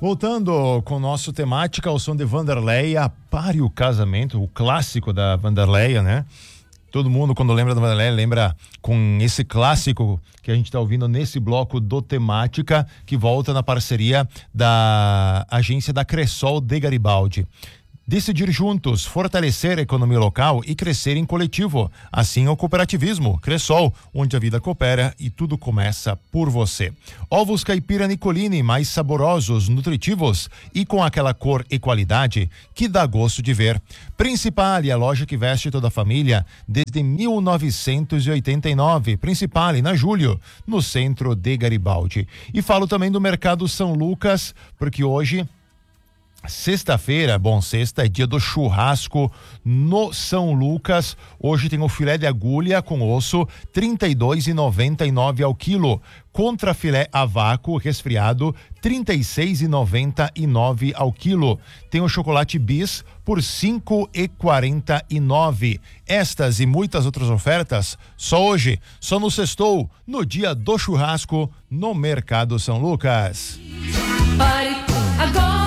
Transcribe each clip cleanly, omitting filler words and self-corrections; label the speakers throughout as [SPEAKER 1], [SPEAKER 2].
[SPEAKER 1] Voltando com o nosso temática, o som de Vanderleia, Pare o Casamento, o clássico da Vanderleia, né? Todo mundo, quando lembra da Vanderleia, lembra com esse clássico que a gente está ouvindo nesse bloco do Temática, que volta na parceria da agência da Cressol de Garibaldi. Decidir juntos, fortalecer a economia local e crescer em coletivo. Assim é o cooperativismo. Cressol, onde a vida coopera e tudo começa por você. Ovos caipira Nicolini, mais saborosos, nutritivos e com aquela cor e qualidade que dá gosto de ver. Principale, a loja que veste toda a família desde 1989. Principale, na Júlio, no centro de Garibaldi. E falo também do Mercado São Lucas, porque hoje... Sexta-feira, sexta é dia do churrasco no São Lucas. Hoje tem o filé de agulha com osso, R$ 32,99 ao quilo. Contra filé a vácuo resfriado, R$ 36,99 ao quilo. Tem o chocolate bis por R$ 5,49. Estas e muitas outras ofertas só hoje, só no sextou, no dia do churrasco no Mercado São Lucas.
[SPEAKER 2] Pare agora.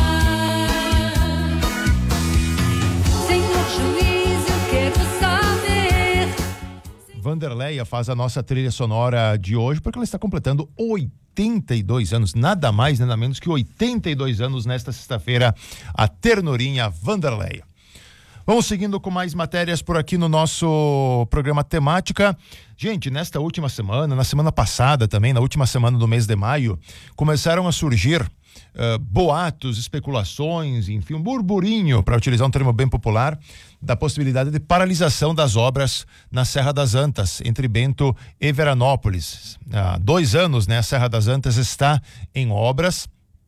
[SPEAKER 1] Vanderleia faz a nossa trilha sonora de hoje porque ela está completando 82 anos, nada mais, nada menos que 82 anos nesta sexta-feira, a ternurinha Vanderleia. Vamos seguindo com mais matérias por aqui no nosso programa Temática. Gente, nesta última semana, na semana passada também, na última semana do mês de maio, começaram a surgir boatos, especulações, enfim, um burburinho, para utilizar um termo bem popular, da possibilidade de paralisação das obras na Serra das Antas, entre Bento e Veranópolis. Há 2 anos, né, a Serra das Antas está em obras,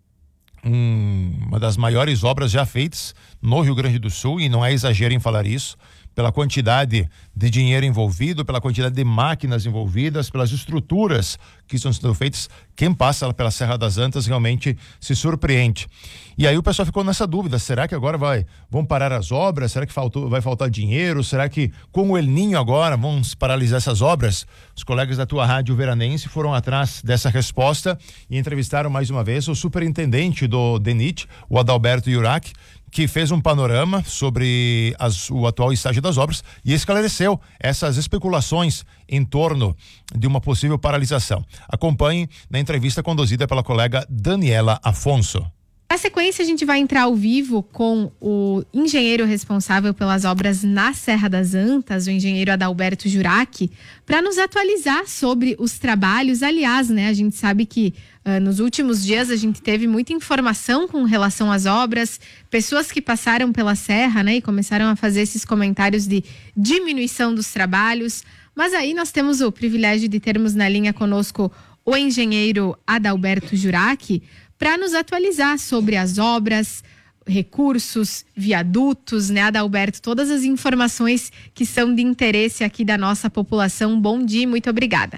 [SPEAKER 1] uma das maiores obras já feitas no Rio Grande do Sul, e não é exagero em falar isso, pela quantidade de dinheiro envolvido, pela quantidade de máquinas envolvidas, pelas estruturas que estão sendo feitas. Quem passa pela Serra das Antas realmente se surpreende. E aí o pessoal ficou nessa dúvida, será que agora vão parar as obras? Será que vai faltar dinheiro? Será que com o El Niño agora vão se paralisar essas obras? Os colegas da tua rádio veranense foram atrás dessa resposta e entrevistaram mais uma vez o superintendente do DENIT, o Adalberto Yurac, que fez um panorama sobre o atual estágio das obras e esclareceu essas especulações em torno de uma possível paralisação. Acompanhe na entrevista conduzida pela colega Daniela Afonso.
[SPEAKER 3] Na sequência, a gente vai entrar ao vivo com o engenheiro responsável pelas obras na Serra das Antas, o engenheiro Adalberto Yurac, para nos atualizar sobre os trabalhos. Aliás, né, a gente sabe que nos últimos dias a gente teve muita informação com relação às obras, pessoas que passaram pela serra, né, e começaram a fazer esses comentários de diminuição dos trabalhos. Mas aí nós temos o privilégio de termos na linha conosco o engenheiro Adalberto Yurac, para nos atualizar sobre as obras, recursos, viadutos, né, Adalberto? Todas as informações que são de interesse aqui da nossa população. Bom dia, muito obrigada.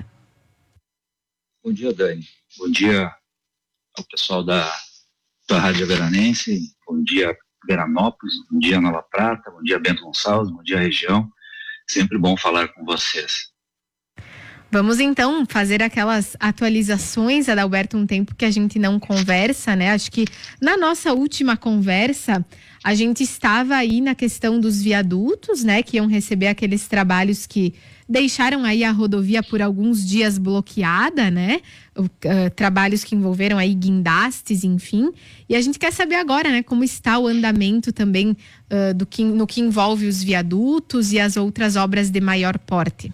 [SPEAKER 4] Bom dia, Dani. Bom dia ao pessoal da Rádio Veranense. Bom dia, Veranópolis. Bom dia, Nova Prata. Bom dia, Bento Gonçalves. Bom dia, região. Sempre bom falar com vocês.
[SPEAKER 3] Vamos então fazer aquelas atualizações, Adalberto, um tempo que a gente não conversa, né? Acho que na nossa última conversa a gente estava aí na questão dos viadutos, né? Que iam receber aqueles trabalhos que deixaram aí a rodovia por alguns dias bloqueada, né? Trabalhos que envolveram aí guindastes, enfim. E a gente quer saber agora, né? Como está o andamento também no que envolve os viadutos e as outras obras de maior porte.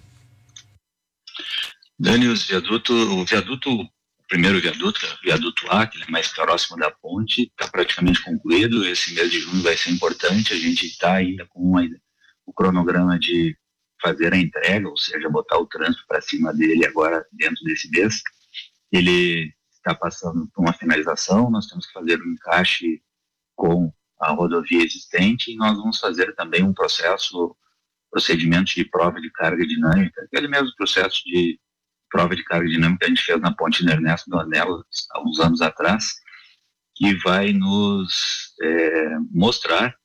[SPEAKER 4] Dani, o primeiro viaduto, o viaduto A, que é mais próximo da ponte, está praticamente concluído. Esse mês de junho vai ser importante. A gente está ainda com o cronograma de fazer a entrega, ou seja, botar o trânsito para cima dele agora dentro desse mês. Ele está passando por uma finalização, nós temos que fazer um encaixe com a rodovia existente e nós vamos fazer também um procedimento de prova de carga dinâmica, aquele mesmo processo de prova de carga dinâmica que a gente fez na ponte Ernesto Donello há uns anos atrás, que vai nos mostrar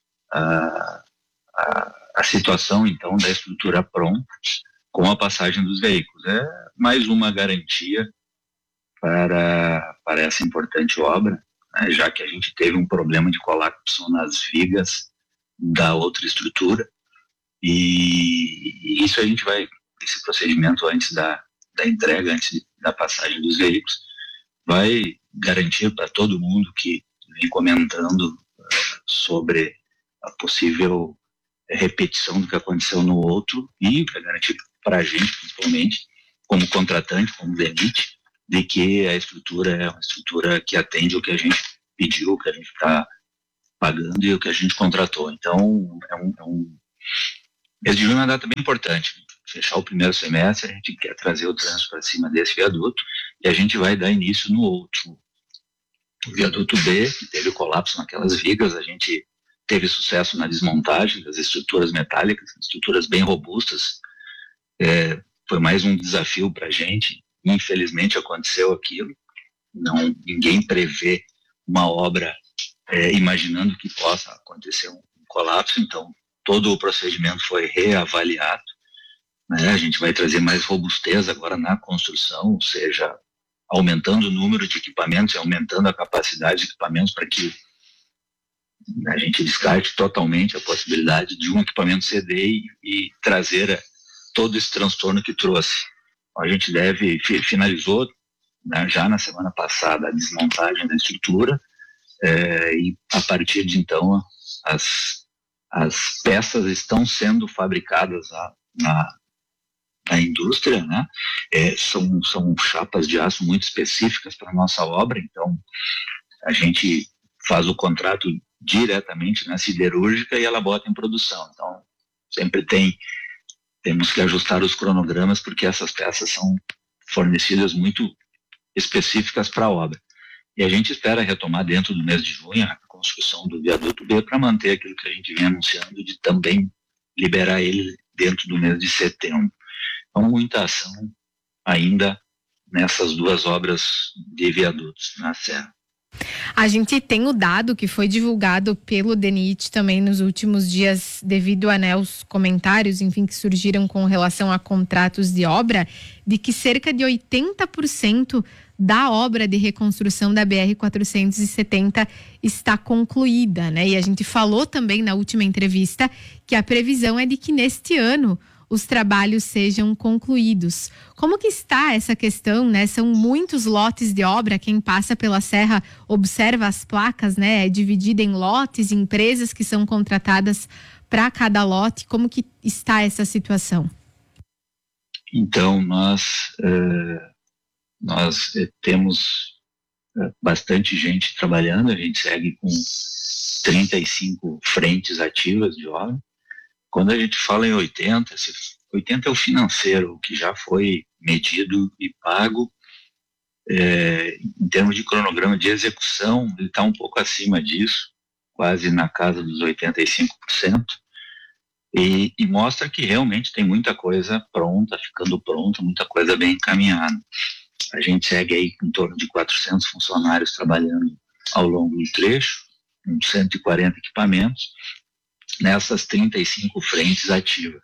[SPEAKER 4] a situação, então, da estrutura pronta com a passagem dos veículos. É mais uma garantia para essa importante obra. né, já que a gente teve um problema de colapso nas vigas da outra estrutura, e isso a gente vai, esse procedimento antes da entrega, antes da passagem dos veículos, vai garantir para todo mundo que vem comentando sobre a possível repetição do que aconteceu no outro, e vai garantir para a gente, principalmente, como contratante, como DENIT, de que a estrutura é uma estrutura que atende o que a gente pediu, o que a gente está pagando e o que a gente contratou. Então, mês de junho é uma data bem importante. Fechar o primeiro semestre, a gente quer trazer o trânsito para cima desse viaduto e a gente vai dar início no outro. O viaduto B, que teve o colapso naquelas vigas, a gente teve sucesso na desmontagem das estruturas metálicas, estruturas bem robustas. Foi mais um desafio para a gente. Infelizmente aconteceu aquilo. Ninguém prevê uma obra imaginando que possa acontecer um colapso, então todo o procedimento foi reavaliado, né? A gente vai trazer mais robustez agora na construção, ou seja, aumentando o número de equipamentos e aumentando a capacidade de equipamentos para que a gente descarte totalmente a possibilidade de um equipamento ceder e trazer todo esse transtorno que trouxe. A gente finalizou, né, já na semana passada, a desmontagem da estrutura, e a partir de então as peças estão sendo fabricadas na indústria, né? São chapas de aço muito específicas para a nossa obra, então a gente faz o contrato diretamente na siderúrgica e ela bota em produção. Então sempre temos que ajustar os cronogramas porque essas peças são fornecidas muito específicas para a obra. E a gente espera retomar dentro do mês de junho a construção do viaduto B para manter aquilo que a gente vem anunciando de também liberar ele dentro do mês de setembro. Então, muita ação ainda nessas duas obras de viadutos na Serra.
[SPEAKER 3] A gente tem o dado que foi divulgado pelo DENIT também nos últimos dias, devido os comentários, enfim, que surgiram com relação a contratos de obra, de que cerca de 80% da obra de reconstrução da BR-470 está concluída, né? E a gente falou também na última entrevista que a previsão é de que neste ano os trabalhos sejam concluídos. Como que está essa questão, né? São muitos lotes de obra, quem passa pela serra observa as placas, né? É dividida em lotes, empresas que são contratadas para cada lote. Como que está essa situação?
[SPEAKER 4] Então, nós temos bastante gente trabalhando, a gente segue com 35 frentes ativas de obra. Quando a gente fala em 80 é o financeiro, o que já foi medido e pago. Em termos de cronograma de execução, ele está um pouco acima disso, quase na casa dos 85%, e mostra que realmente tem muita coisa pronta, ficando pronta, muita coisa bem encaminhada. A gente segue aí com em torno de 400 funcionários trabalhando ao longo do trecho, com 140 equipamentos, nessas 35 frentes ativas.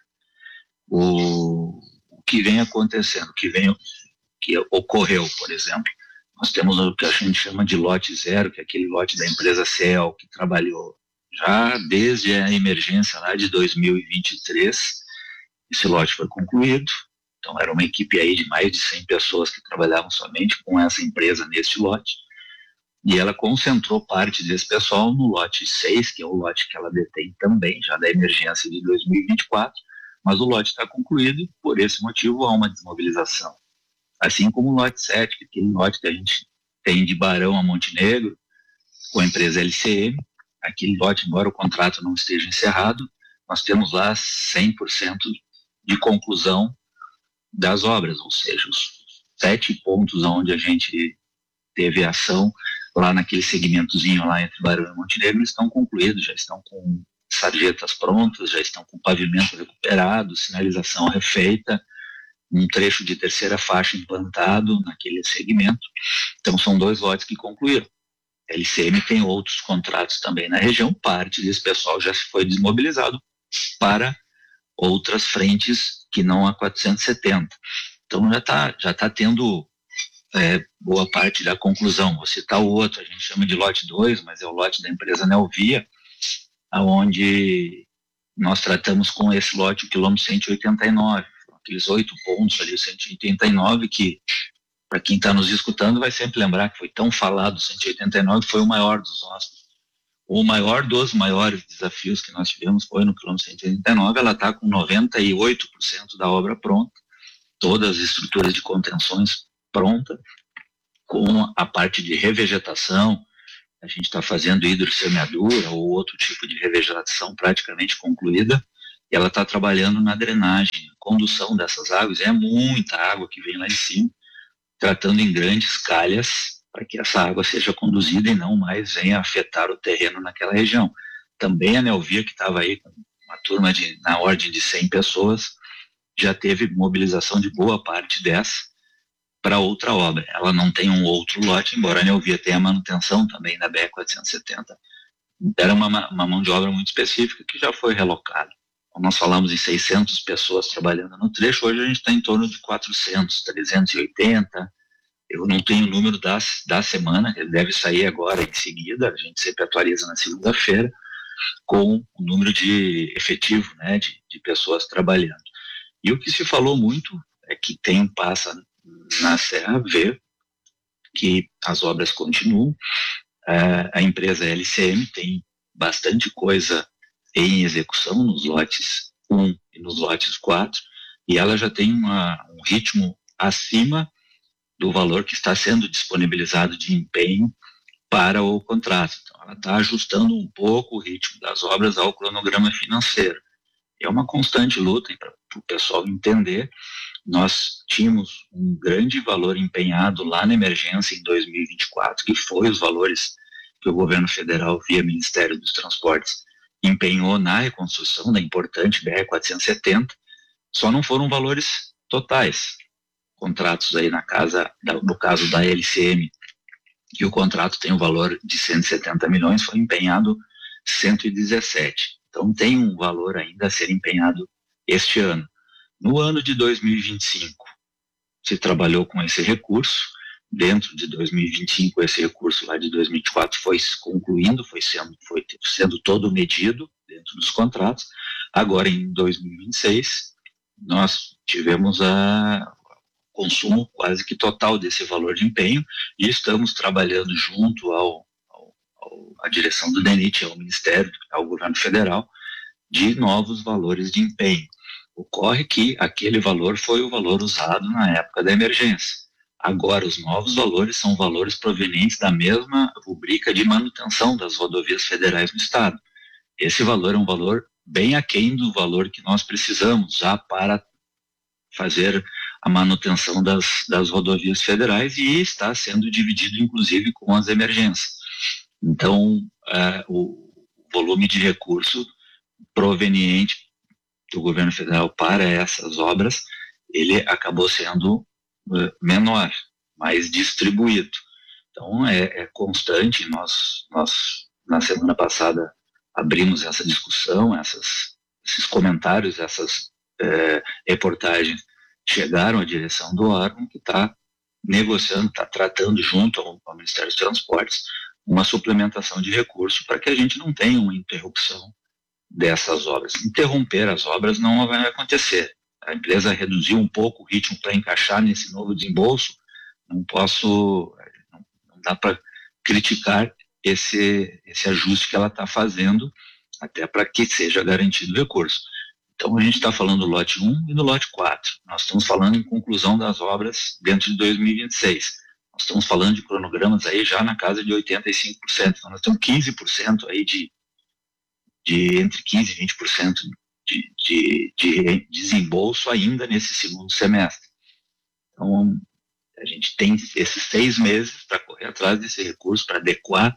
[SPEAKER 4] O que vem acontecendo, que ocorreu, por exemplo, nós temos o que a gente chama de lote zero, que é aquele lote da empresa CEL, que trabalhou já desde a emergência lá de 2023. Esse lote foi concluído, então era uma equipe aí de mais de 100 pessoas que trabalhavam somente com essa empresa nesse lote. E ela concentrou parte desse pessoal no lote 6, que é o lote que ela detém também, já da emergência de 2024, mas o lote está concluído e por esse motivo há uma desmobilização. Assim como o lote 7, que é aquele lote que a gente tem de Barão a Montenegro, com a empresa LCM, aquele lote, embora o contrato não esteja encerrado, nós temos lá 100% de conclusão das obras, ou seja, os 7 pontos onde a gente teve ação, lá naquele segmentozinho lá entre Barão e Montenegro, estão concluídos, já estão com sarjetas prontas, já estão com pavimento recuperado, sinalização refeita, um trecho de terceira faixa implantado naquele segmento. Então são 2 lotes que concluíram. A LCM tem outros contratos também na região, parte desse pessoal já foi desmobilizado para outras frentes que não a 470. Então já tá tendo boa parte da conclusão. Vou citar o outro, a gente chama de lote 2, mas é o lote da empresa Neovia, onde nós tratamos com esse lote o quilômetro 189, aqueles 8 pontos ali, 189, que para quem está nos escutando vai sempre lembrar que foi tão falado, 189 foi o maior dos nossos. O maior dos maiores desafios que nós tivemos foi no quilômetro 189, ela está com 98% da obra pronta, todas as estruturas de contenções pronta, com a parte de revegetação, a gente está fazendo hidrossemeadura ou outro tipo de revegetação praticamente concluída, e ela está trabalhando na drenagem, condução dessas águas, é muita água que vem lá em cima, tratando em grandes calhas, para que essa água seja conduzida e não mais venha afetar o terreno naquela região. Também a Neovia, que estava aí com uma turma na ordem de 100 pessoas, já teve mobilização de boa parte dessa para outra obra. Ela não tem um outro lote, embora a Neovia tenha a manutenção também da BR-470. Era uma mão de obra muito específica que já foi relocada. Então, nós falamos em 600 pessoas trabalhando no trecho, hoje a gente está em torno de 400, 380. Eu não tenho o número da semana, ele deve sair agora em seguida, a gente sempre atualiza na segunda-feira, com o número de efetivo, né, de pessoas trabalhando. E o que se falou muito é que quem passa na Serra vê que as obras continuam. A empresa LCM tem bastante coisa em execução nos lotes 1 e nos lotes 4, e ela já tem um ritmo acima do valor que está sendo disponibilizado de empenho para o contrato. Então, ela está ajustando um pouco o ritmo das obras ao cronograma financeiro. É uma constante luta para o pessoal entender. Nós tínhamos um grande valor empenhado lá na emergência em 2024, que foi os valores que o governo federal, via Ministério dos Transportes, empenhou na reconstrução da importante BR-470, só não foram valores totais. Contratos aí no caso da LCM, que o contrato tem um valor de 170 milhões, foi empenhado 117. Então tem um valor ainda a ser empenhado este ano. No ano de 2025, se trabalhou com esse recurso. Dentro de 2025, esse recurso lá de 2024 foi se concluindo, foi sendo todo medido dentro dos contratos. Agora, em 2026, nós tivemos consumo quase que total desse valor de empenho e estamos trabalhando junto à direção do DENIT, ao Ministério, ao Governo Federal, de novos valores de empenho. Ocorre que aquele valor foi o valor usado na época da emergência. Agora, os novos valores são valores provenientes da mesma rubrica de manutenção das rodovias federais no Estado. Esse valor é um valor bem aquém do valor que nós precisamos já para fazer a manutenção das rodovias federais e está sendo dividido, inclusive, com as emergências. Então, o volume de recurso proveniente do governo federal para essas obras, ele acabou sendo menor, mais distribuído. Então, é constante. Nós, na semana passada, abrimos essa discussão, esses comentários, essas reportagens chegaram à direção do órgão que está negociando, está tratando junto ao Ministério dos Transportes uma suplementação de recursos para que a gente não tenha uma interrupção dessas obras. Interromper as obras não vai acontecer. A empresa reduziu um pouco o ritmo para encaixar nesse novo desembolso. Não dá para criticar esse ajuste que ela está fazendo, até para que seja garantido o recurso. Então, a gente está falando do lote 1 e do lote 4. Nós estamos falando em conclusão das obras dentro de 2026. Nós estamos falando de cronogramas aí já na casa de 85%. Então, nós temos 15% aí de entre 15% e 20% de desembolso ainda nesse segundo semestre. Então, a gente tem esses 6 meses para correr atrás desse recurso, para adequar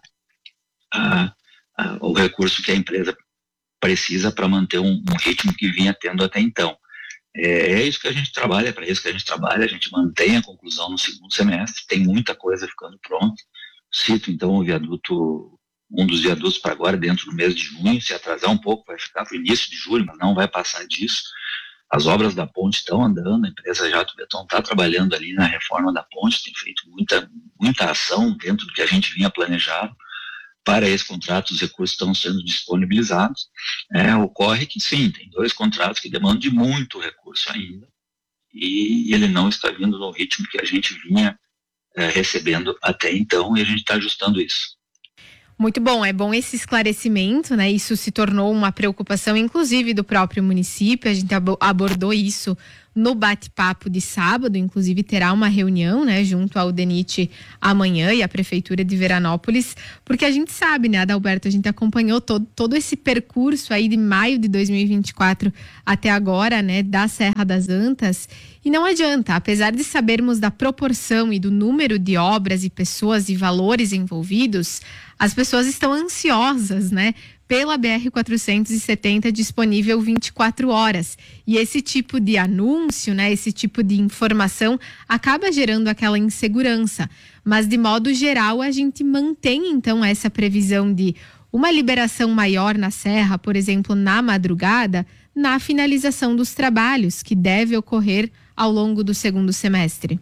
[SPEAKER 4] o recurso que a empresa precisa para manter um ritmo que vinha tendo até então. É isso que a gente trabalha, é para isso que a gente trabalha, a gente mantém a conclusão no segundo semestre, tem muita coisa ficando pronta. Cito então o viaduto, um dos viadutos para agora, dentro do mês de junho, se atrasar um pouco vai ficar para o início de julho, mas não vai passar disso. As obras da ponte estão andando, a empresa Jato Beton está trabalhando ali na reforma da ponte, tem feito muita ação dentro do que a gente vinha planejando. Para esse contrato, os recursos estão sendo disponibilizados. Ocorre que sim, tem 2 contratos que demandam de muito recurso ainda, e ele não está vindo no ritmo que a gente vinha recebendo até então, e a gente está ajustando isso.
[SPEAKER 3] Muito bom, é bom esse esclarecimento, né? Isso se tornou uma preocupação, inclusive, do próprio município. A gente abordou isso no bate-papo de sábado, inclusive terá uma reunião, né, junto ao DENIT amanhã e a Prefeitura de Veranópolis, porque a gente sabe, né, Adalberto, a gente acompanhou todo esse percurso aí de maio de 2024 até agora, né, da Serra das Antas, e não adianta, apesar de sabermos da proporção e do número de obras e pessoas e valores envolvidos, as pessoas estão ansiosas, né, pela BR-470 disponível 24 horas. E esse tipo de anúncio, né, esse tipo de informação acaba gerando aquela insegurança. Mas, de modo geral, a gente mantém, então, essa previsão de uma liberação maior na serra, por exemplo, na madrugada, na finalização dos trabalhos, que deve ocorrer ao longo do segundo semestre.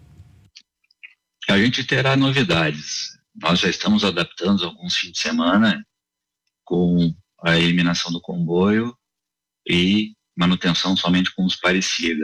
[SPEAKER 4] A gente terá novidades. Nós já estamos adaptando alguns fins de semana com a eliminação do comboio e manutenção somente com os Parecida.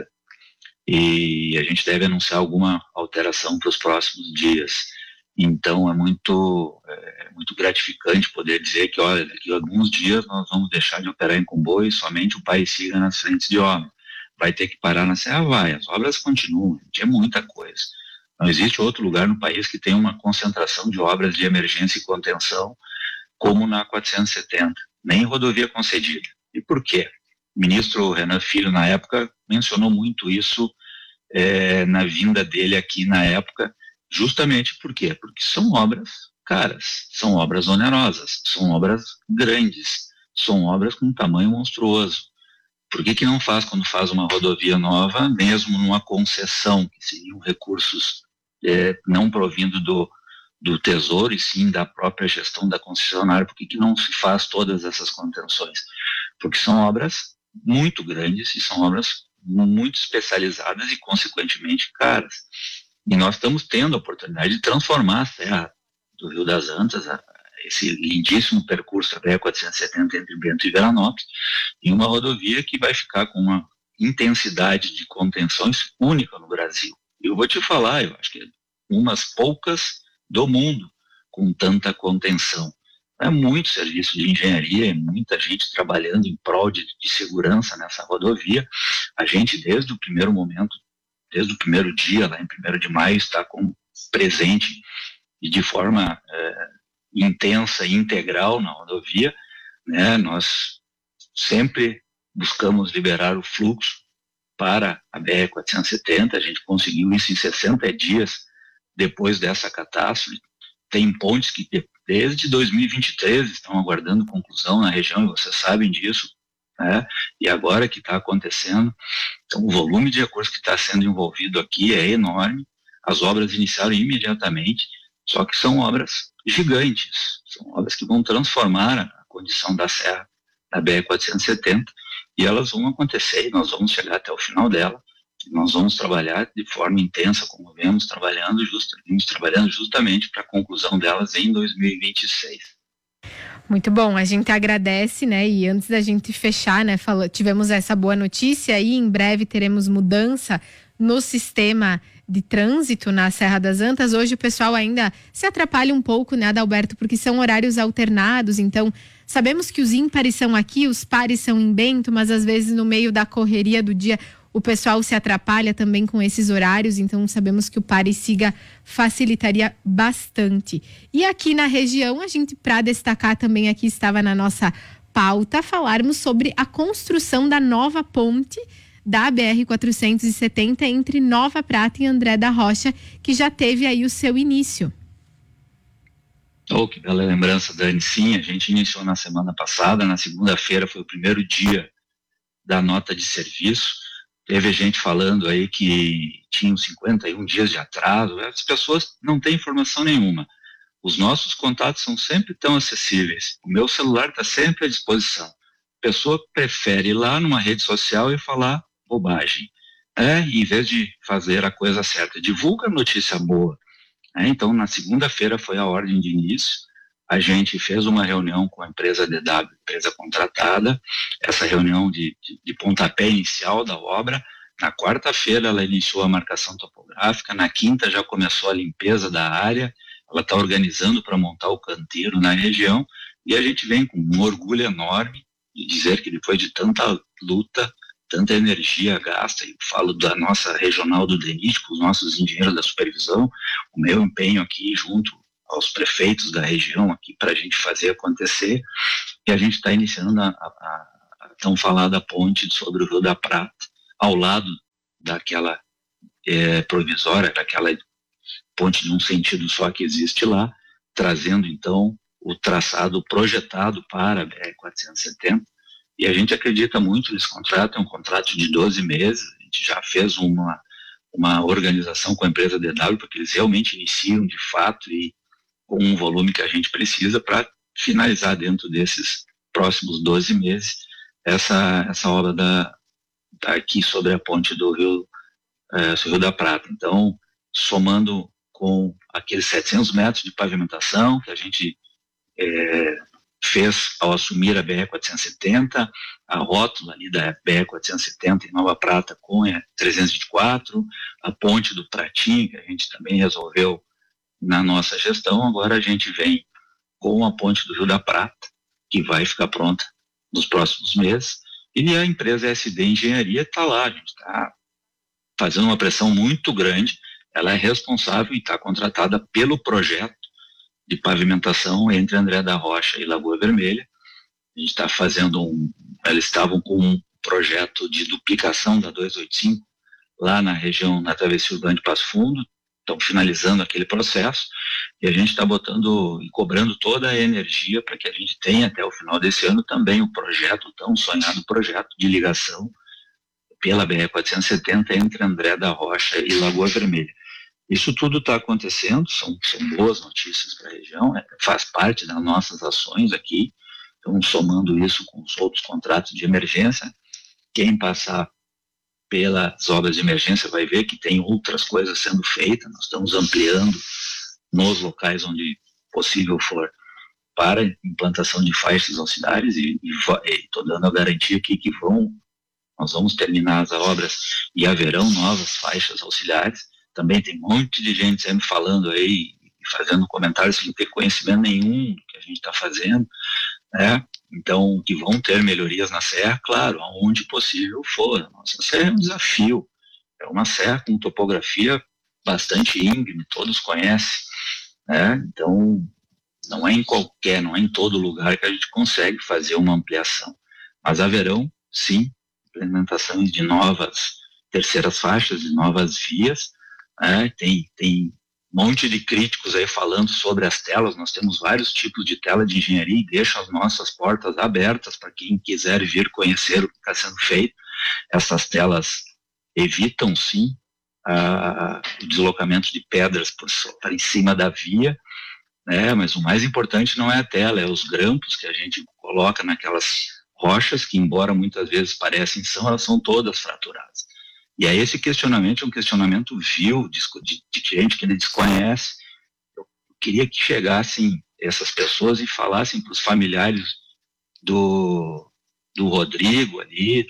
[SPEAKER 4] E a gente deve anunciar alguma alteração para os próximos dias. Então é muito gratificante poder dizer que, olha, daqui a alguns dias nós vamos deixar de operar em comboio, somente o Parecida nas frentes de obra. Vai ter que parar na serra? Vai, as obras continuam, é muita coisa. Não existe outro lugar no país que tenha uma concentração de obras de emergência e contenção como na 470, nem rodovia concedida. E por quê? O ministro Renan Filho, na época, mencionou muito isso na vinda dele aqui na época, justamente por quê? Porque são obras caras, são obras onerosas, são obras grandes, são obras com um tamanho monstruoso. Por que não faz quando faz uma rodovia nova, mesmo numa concessão, que seriam recursos não provindo do Tesouro e sim da própria gestão da concessionária? Por que não se faz todas essas contenções? Porque são obras muito grandes e são obras muito especializadas e, consequentemente, caras. E nós estamos tendo a oportunidade de transformar a Serra do Rio das Antas, esse lindíssimo percurso da BR-470 entre Bento e Veranópolis, em uma rodovia que vai ficar com uma intensidade de contenções única no Brasil. Eu vou te falar, eu acho que umas poucas do mundo com tanta contenção. É muito serviço de engenharia, é muita gente trabalhando em prol de segurança nessa rodovia. A gente, desde o primeiro momento, desde o primeiro dia, lá em 1º de maio, está presente e de forma intensa e integral na rodovia, né? Nós sempre buscamos liberar o fluxo para a BR-470, a gente conseguiu isso em 60 dias depois dessa catástrofe. Tem pontes que desde 2023 estão aguardando conclusão na região, e vocês sabem disso, né? E agora que está acontecendo, então o volume de recursos que está sendo envolvido aqui é enorme. As obras iniciaram imediatamente, só que são obras gigantes, são obras que vão transformar a condição da serra da BR-470, e elas vão acontecer e nós vamos chegar até o final dela. Nós vamos trabalhar de forma intensa, como vimos trabalhando justamente para a conclusão delas em 2026.
[SPEAKER 3] Muito bom, a gente agradece, né? E antes da gente fechar, né? Tivemos essa boa notícia e em breve teremos mudança no sistema de trânsito na Serra das Antas. Hoje o pessoal ainda se atrapalha um pouco, né, Adalberto, porque são horários alternados, então sabemos que os ímpares são aqui, os pares são em Bento, mas às vezes no meio da correria do dia o pessoal se atrapalha também com esses horários, então sabemos que o Parecida facilitaria bastante. E aqui na região, a gente, para destacar também, aqui estava na nossa pauta, falarmos sobre a construção da nova ponte da BR-470 entre Nova Prata e André da Rocha, que já teve aí o seu início.
[SPEAKER 4] Oh, que bela lembrança, Dani. Sim, a gente iniciou na semana passada, na segunda-feira foi o primeiro dia da nota de serviço. Teve gente falando aí que tinham 51 dias de atraso. As pessoas não têm informação nenhuma. Os nossos contatos são sempre tão acessíveis. O meu celular está sempre à disposição. A pessoa prefere ir lá numa rede social e falar bobagem. Em vez de fazer a coisa certa, divulga a notícia boa. Então, na segunda-feira foi a ordem de início, a gente fez uma reunião com a empresa DW, empresa contratada, essa reunião de pontapé inicial da obra. Na quarta-feira ela iniciou a marcação topográfica, na quinta já começou a limpeza da área, ela está organizando para montar o canteiro na região, e a gente vem com um orgulho enorme de dizer que depois de tanta luta, tanta energia gasta, e falo da nossa regional do DENIT, com os nossos engenheiros da supervisão, o meu empenho aqui junto aos prefeitos da região aqui para a gente fazer acontecer, e a gente está iniciando a tão falada ponte sobre o Rio da Prata, ao lado daquela provisória, daquela ponte de um sentido só que existe lá, trazendo então o traçado projetado para a BR-470, e a gente acredita muito nesse contrato, é um contrato de 12 meses, a gente já fez uma organização com a empresa DW, porque eles realmente iniciam de fato e com um volume que a gente precisa para finalizar dentro desses próximos 12 meses essa obra aqui sobre a ponte do Rio da Prata. Então, somando com aqueles 700 metros de pavimentação que a gente fez ao assumir a BR-470, a rótula ali da BR-470 em Nova Prata com a 324, a ponte do Pratinho, que a gente também resolveu na nossa gestão. Agora a gente vem com a ponte do Rio da Prata, que vai ficar pronta nos próximos meses, e a empresa SD Engenharia está lá, a gente está fazendo uma pressão muito grande, ela é responsável e está contratada pelo projeto de pavimentação entre André da Rocha e Lagoa Vermelha. A gente está fazendo eles estavam com um projeto de duplicação da 285 lá na região, na travessia urbana de Passo Fundo, estão finalizando aquele processo, e a gente está botando e cobrando toda a energia para que a gente tenha até o final desse ano também o projeto, tão sonhado projeto de ligação pela BR-470 entre André da Rocha e Lagoa Vermelha. Isso tudo está acontecendo, são boas notícias para a região, faz parte das nossas ações aqui, então somando isso com os outros contratos de emergência, quem passar pelas obras de emergência vai ver que tem outras coisas sendo feitas, nós estamos ampliando nos locais onde possível for para implantação de faixas auxiliares e estou dando a garantia aqui que nós vamos terminar as obras e haverão novas faixas auxiliares. Também tem um monte de gente sempre falando aí, fazendo comentários sem ter conhecimento nenhum do que a gente está fazendo, né? Então, que vão ter melhorias na serra, claro, aonde possível for. A nossa serra é um desafio, é uma serra com topografia bastante íngreme, todos conhecem, né? Então, não é em todo lugar que a gente consegue fazer uma ampliação, mas haverão, sim, implementações de novas terceiras faixas, de novas vias, né? Tem um monte de críticos aí falando sobre as telas, nós temos vários tipos de tela de engenharia e deixa as nossas portas abertas para quem quiser vir conhecer o que está sendo feito. Essas telas evitam sim o deslocamento de pedras para em cima da via, né? Mas o mais importante não é a tela, é os grampos que a gente coloca naquelas rochas que, embora muitas vezes parecem elas são todas fraturadas. E aí esse questionamento é um questionamento vil, de gente que ele desconhece. Eu queria que chegassem essas pessoas e falassem para os familiares do Rodrigo ali,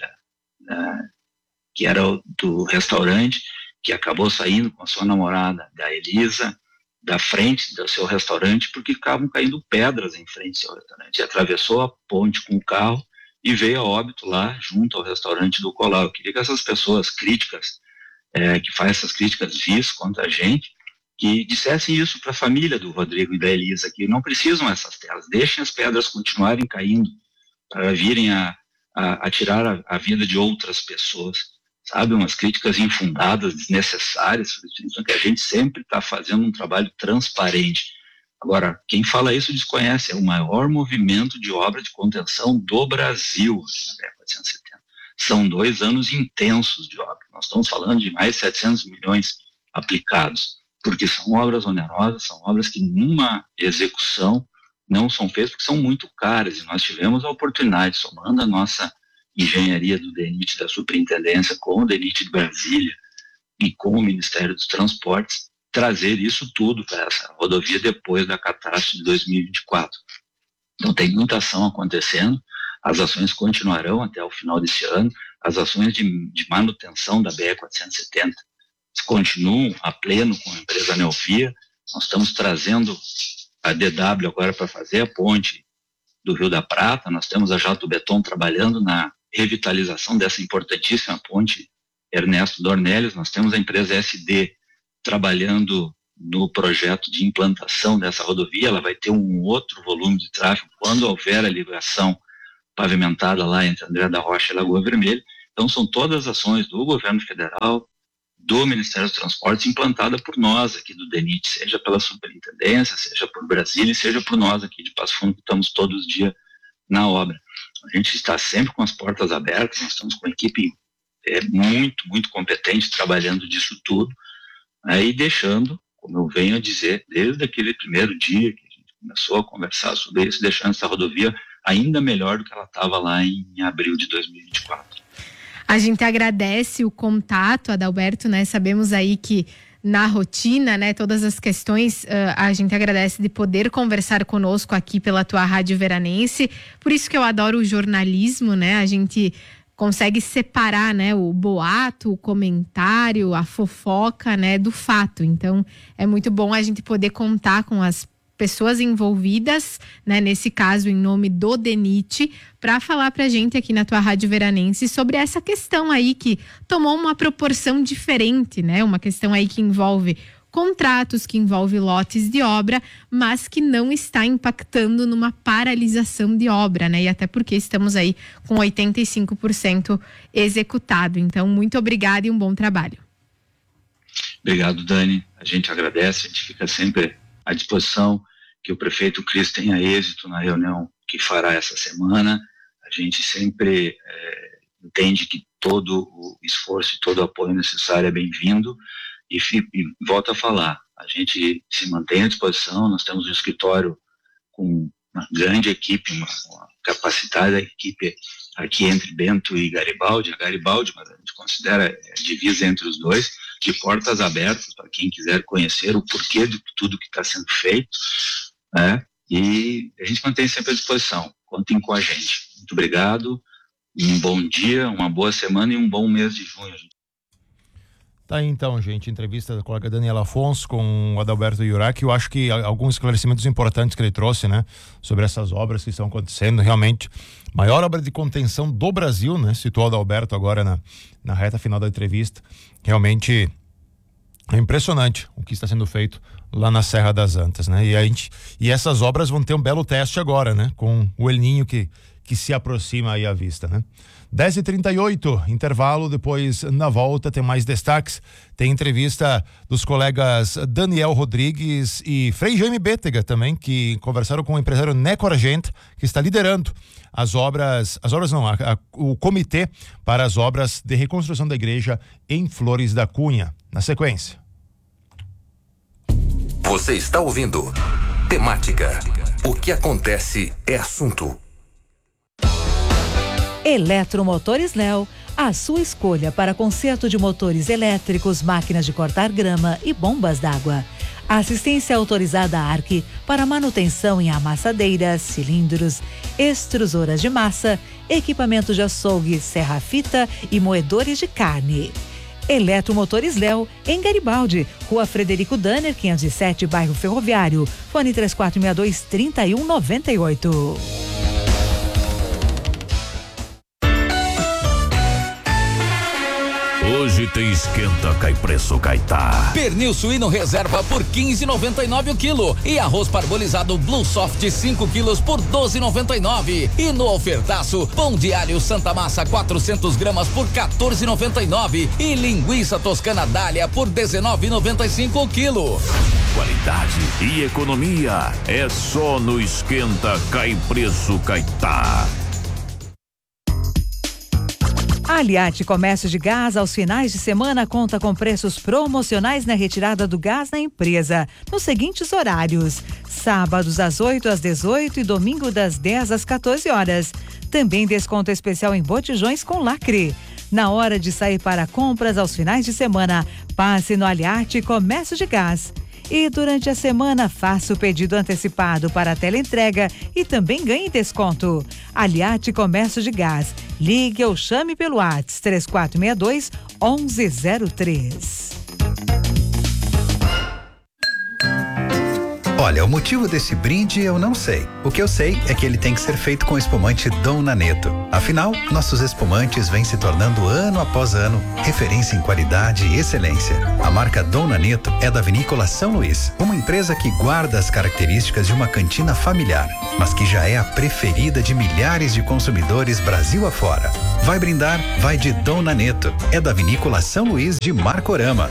[SPEAKER 4] que era do restaurante, que acabou saindo com a sua namorada, da Elisa, da frente do seu restaurante, porque ficavam caindo pedras em frente do seu restaurante. E atravessou a ponte com o carro e veio a óbito lá junto ao restaurante do Colau. Eu queria que essas pessoas críticas, que fazem essas críticas vis contra a gente, que dissessem isso para a família do Rodrigo e da Elisa, que não precisam essas telas, deixem as pedras continuarem caindo para virem a tirar a vida de outras pessoas, sabe? Umas críticas infundadas, desnecessárias, que a gente sempre está fazendo um trabalho transparente. Agora, quem fala isso desconhece, é o maior movimento de obra de contenção do Brasil, na BR-470. São 2 anos intensos de obra. Nós estamos falando de mais de 700 milhões aplicados, porque são obras onerosas, são obras que numa execução não são feitas porque são muito caras, e nós tivemos a oportunidade, somando a nossa engenharia do DENIT, da Superintendência, com o DENIT de Brasília e com o Ministério dos Transportes, trazer isso tudo para essa rodovia depois da catástrofe de 2024. Então tem muita ação acontecendo, as ações continuarão até o final desse ano, as ações de manutenção da BR-470 continuam a pleno com a empresa Neofia. Nós estamos trazendo a DW agora para fazer a ponte do Rio da Prata, nós temos a Jato Beton trabalhando na revitalização dessa importantíssima ponte Ernesto Dornelles, nós temos a empresa SD trabalhando no projeto de implantação dessa rodovia, ela vai ter um outro volume de tráfego quando houver a ligação pavimentada lá entre André da Rocha e Lagoa Vermelha. Então são todas as ações do governo federal, do Ministério dos Transportes, implantada por nós aqui do DENIT, seja pela Superintendência, seja por Brasília, seja por nós aqui de Passo Fundo, que estamos todos os dias na obra. A gente está sempre com as portas abertas, nós estamos com uma equipe muito competente trabalhando disso tudo, aí deixando, como eu venho a dizer, desde aquele primeiro dia que a gente começou a conversar sobre isso, deixando essa rodovia ainda melhor do que ela estava lá em abril de 2024.
[SPEAKER 3] A gente agradece o contato, Adalberto, né? Sabemos aí que na rotina, né, todas as questões, a gente agradece de poder conversar conosco aqui pela tua Rádio Veranense. Por isso que eu adoro o jornalismo, né? A gente consegue separar, né, o boato, o comentário, a fofoca, né, do fato. Então, é muito bom a gente poder contar com as pessoas envolvidas, né, nesse caso em nome do DENIT, para falar pra gente aqui na tua Rádio Veranense sobre essa questão aí que tomou uma proporção diferente, né? Uma questão aí que envolve contratos, que envolve lotes de obra, mas que não está impactando numa paralisação de obra, né? E até porque estamos aí com 85% executado. Então, muito obrigada e um bom trabalho.
[SPEAKER 4] Obrigado, Dani. A gente agradece, a gente fica sempre à disposição, que o prefeito Cris tenha êxito na reunião que fará essa semana. A gente sempre entende que todo o esforço e todo o apoio necessário é bem-vindo e volto a falar, a gente se mantém à disposição, nós temos um escritório com uma grande equipe, uma capacitada equipe aqui entre Bento e Garibaldi, mas a gente considera a divisa entre os dois, de portas abertas para quem quiser conhecer o porquê de tudo que está sendo feito, né? E a gente mantém sempre à disposição. Contem com a gente. Muito obrigado, um bom dia, uma boa semana e um bom mês de junho.
[SPEAKER 1] Tá aí então, gente, entrevista da colega Daniela Afonso com o Adalberto Yurac. Eu acho que alguns esclarecimentos importantes que ele trouxe, né, sobre essas obras que estão acontecendo, realmente, maior obra de contenção do Brasil, né, citou o Adalberto agora na reta final da entrevista. Realmente é impressionante o que está sendo feito lá na Serra das Antas, né, e essas obras vão ter um belo teste agora, né, com o El Niño que se aproxima aí à vista, né. 10h38, intervalo, depois na volta tem mais destaques, tem entrevista dos colegas Daniel Rodrigues e Frei Jaime Bétega também, que conversaram com o empresário Neco Argento, que está liderando o comitê para as obras de reconstrução da igreja em Flores da Cunha. Na sequência.
[SPEAKER 5] Você está ouvindo Temática. O que acontece é assunto.
[SPEAKER 6] Eletromotores Léo, a sua escolha para conserto de motores elétricos, máquinas de cortar grama e bombas d'água. Assistência autorizada ARC para manutenção em amassadeiras, cilindros, extrusoras de massa, equipamentos de açougue, serra-fita e moedores de carne. Eletromotores Léo, em Garibaldi, Rua Frederico Danner, 507, bairro Ferroviário. Fone 3462-3198.
[SPEAKER 7] Hoje tem esquenta, cai preço, Caetá.
[SPEAKER 8] Pernil suíno reserva por 15,99 o quilo e arroz parbolizado Blue Soft 5 quilos por 12,99. E no ofertaço, pão diário Santa Massa 400 gramas por 14,99 e linguiça toscana Dália por 19,95 o quilo.
[SPEAKER 7] Qualidade e economia é só no esquenta, cai preço, Caetá.
[SPEAKER 6] A Aliate Comércio de Gás, aos finais de semana, conta com preços promocionais na retirada do gás na empresa, nos seguintes horários: sábados das 8 às 18 e domingo das 10 às 14 horas. Também desconto especial em botijões com lacre. Na hora de sair para compras aos finais de semana, passe no Aliarte Comércio de Gás. E durante a semana, faça o pedido antecipado para a teleentrega e também ganhe desconto. Aliarte Comércio de Gás. Ligue ou chame pelo WhatsApp 3462-1103.
[SPEAKER 9] Olha, o motivo desse brinde eu não sei. O que eu sei é que ele tem que ser feito com espumante Dom Naneto. Afinal, nossos espumantes vêm se tornando ano após ano referência em qualidade e excelência. A marca Dom Naneto é da Vinícola São Luís, uma empresa que guarda as características de uma cantina familiar, mas que já é a preferida de milhares de consumidores Brasil afora. Vai brindar? Vai de Dom Naneto. É da Vinícola São Luís de Marcorama.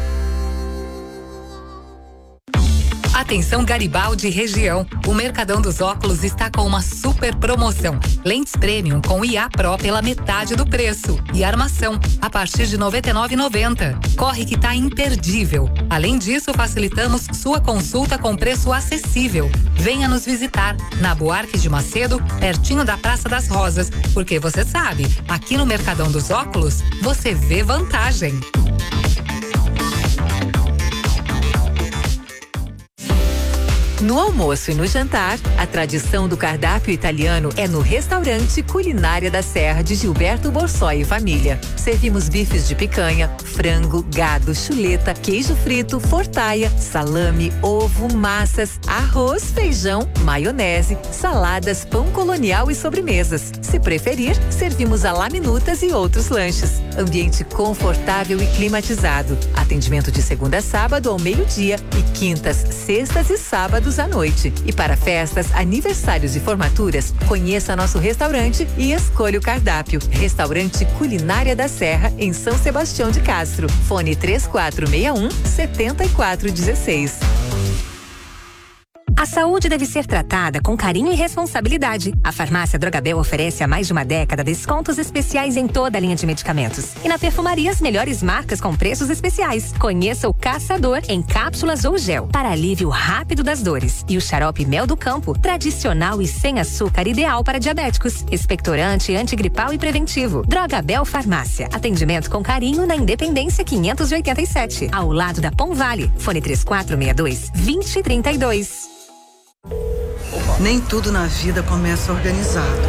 [SPEAKER 10] Atenção Garibaldi região, o Mercadão dos Óculos está com uma super promoção. Lentes Premium com IA Pro pela metade do preço e armação a partir de R$ 99,90. Corre que tá imperdível. Além disso, facilitamos sua consulta com preço acessível. Venha nos visitar na Buarque de Macedo, pertinho da Praça das Rosas, porque você sabe, aqui no Mercadão dos Óculos, você vê vantagem. No almoço e no jantar, a tradição do cardápio italiano é no restaurante Culinária da Serra de Gilberto Borsoi e família. Servimos bifes de picanha, frango, gado, chuleta, queijo frito, fortaia, salame, ovo, massas, arroz, feijão, maionese, saladas, pão colonial e sobremesas. Se preferir, servimos a laminutas e outros lanches. Ambiente confortável e climatizado. Atendimento de segunda a sábado ao meio-dia e quintas, sextas e sábados à noite. E para festas, aniversários e formaturas, conheça nosso restaurante e escolha o cardápio. Restaurante Culinária da Serra, em São Sebastião de Castro. Fone 3461-7416.
[SPEAKER 11] A saúde deve ser tratada com carinho e responsabilidade. A Farmácia Drogabel oferece há mais de uma década descontos especiais em toda a linha de medicamentos. E na perfumaria, as melhores marcas com preços especiais. Conheça o Caçador em cápsulas ou gel, para alívio rápido das dores. E o xarope Mel do Campo, tradicional e sem açúcar, ideal para diabéticos. Expectorante, antigripal e preventivo. Drogabel Farmácia. Atendimento com carinho na Independência 587, ao lado da Pom Vale. Fone 3462-2032.
[SPEAKER 12] Nem tudo na vida começa organizado.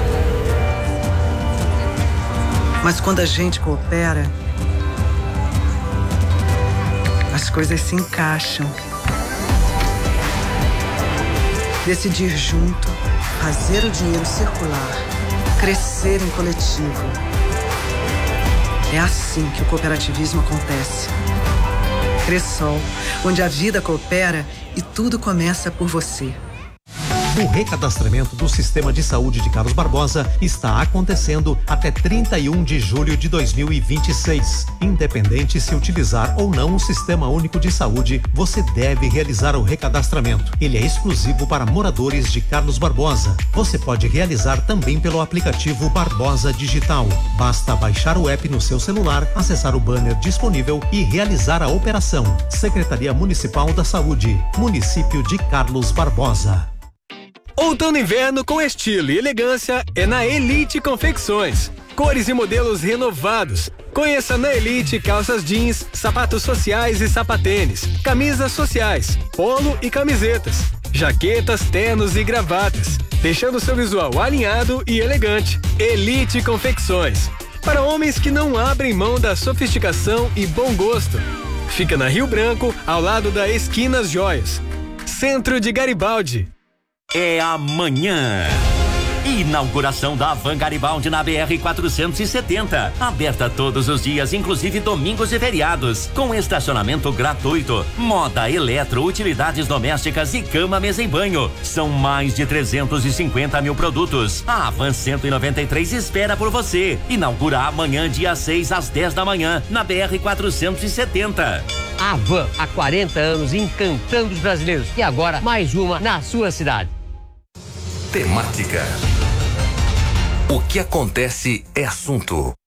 [SPEAKER 12] Mas quando a gente coopera, as coisas se encaixam. Decidir junto, fazer o dinheiro circular, crescer em coletivo. É assim que o cooperativismo acontece. Cressol, onde a vida coopera e tudo começa por você.
[SPEAKER 13] O recadastramento do Sistema de Saúde de Carlos Barbosa está acontecendo até 31 de julho de 2026. Independente se utilizar ou não o Sistema Único de Saúde, você deve realizar o recadastramento. Ele é exclusivo para moradores de Carlos Barbosa. Você pode realizar também pelo aplicativo Barbosa Digital. Basta baixar o app no seu celular, acessar o banner disponível e realizar a operação. Secretaria Municipal da Saúde, Município de Carlos Barbosa.
[SPEAKER 14] Outono e inverno com estilo e elegância é na Elite Confecções. Cores e modelos renovados. Conheça na Elite calças jeans, sapatos sociais e sapatênis, camisas sociais, polo e camisetas, jaquetas, ternos e gravatas, deixando seu visual alinhado e elegante. Elite Confecções. Para homens que não abrem mão da sofisticação e bom gosto. Fica na Rio Branco, ao lado da Esquinas Joias. Centro de Garibaldi.
[SPEAKER 15] É amanhã. Inauguração da Van Garibaldi na BR-470. Aberta todos os dias, inclusive domingos e feriados. Com estacionamento gratuito. Moda, eletro, utilidades domésticas e cama, mesa e banho. São mais de 350 mil produtos. A Van 193 espera por você. Inaugura amanhã, dia 6, às 10 da manhã, na BR-470.
[SPEAKER 16] A Van, há 40 anos, encantando os brasileiros. E agora, mais uma na sua cidade.
[SPEAKER 5] Temática. O que acontece é assunto.